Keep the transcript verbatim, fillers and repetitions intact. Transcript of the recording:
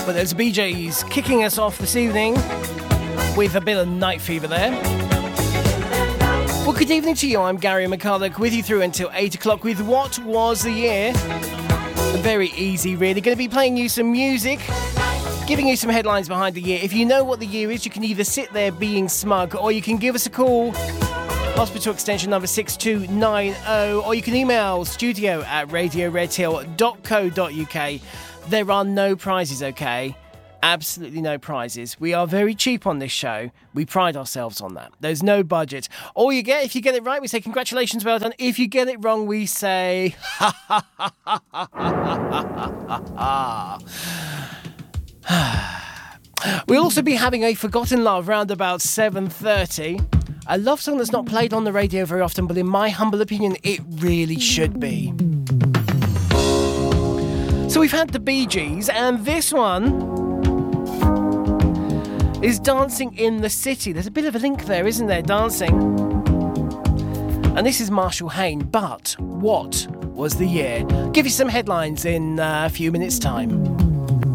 But there's Bee Gees kicking us off this evening with a bit of Night Fever there. Well, good evening to you. I'm Gary McCulloch with you through until eight o'clock with What Was the Year? Very easy, really. Going to be playing you some music, giving you some headlines behind the year. If you know what the year is, you can either sit there being smug or you can give us a call. Hospital extension number six two nine zero, or you can email studio at radio redhill dot co dot uk. There are no prizes, okay? Absolutely no prizes. We are very cheap on this show. We pride ourselves on that. There's no budget. All you get, if you get it right, we say congratulations, well done. If you get it wrong, we say ha ha ha ha ha ha ha. We'll also be having a Forgotten Love round about seven thirty. A love song that's not played on the radio very often, but in my humble opinion, it really should be. So we've had the Bee Gees, and this one is Dancing in the City. There's a bit of a link there, isn't there? Dancing. And this is Marshall Hayne, but what was the year? Give you some headlines in a few minutes' time.